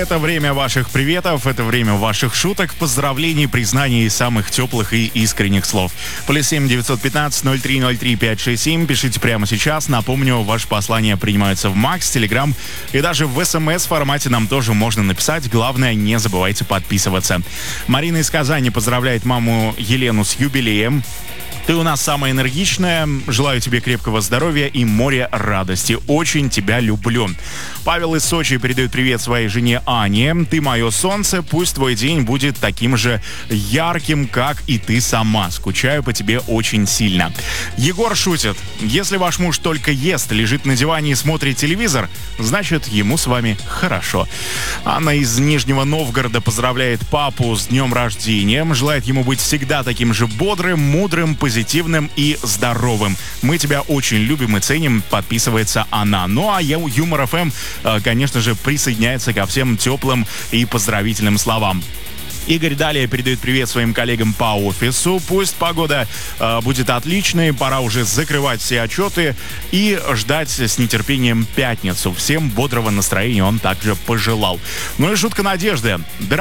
Это время ваших приветов, это время ваших шуток, поздравлений, признаний и самых теплых и искренних слов. +7 915 0303 567. Пишите прямо сейчас. Напомню, ваши послания принимаются в Макс, Телеграм и даже в СМС формате нам тоже можно написать. Главное, не забывайте подписываться. Марина из Казани поздравляет маму Елену с юбилеем. Ты у нас самая энергичная. Желаю тебе крепкого здоровья и моря радости. Очень тебя люблю. Павел из Сочи передает привет своей жене Ане. Ты мое солнце. Пусть твой день будет таким же ярким, как и ты сама. Скучаю по тебе очень сильно. Егор шутит. Если ваш муж только ест, лежит на диване и смотрит телевизор, значит, ему с вами хорошо. Анна из Нижнего Новгорода поздравляет папу с днем рождения. Желает ему быть всегда таким же бодрым, мудрым, позитивным и здоровым. Мы тебя очень любим и ценим, подписывается она. Ну а Юмор ФМ, конечно же, присоединяется ко всем теплым и поздравительным словам. Игорь далее передает привет своим коллегам по офису. Пусть погода будет отличной, пора уже закрывать все отчеты и ждать с нетерпением пятницу. Всем бодрого настроения он также пожелал. Ну и шутка Надежды.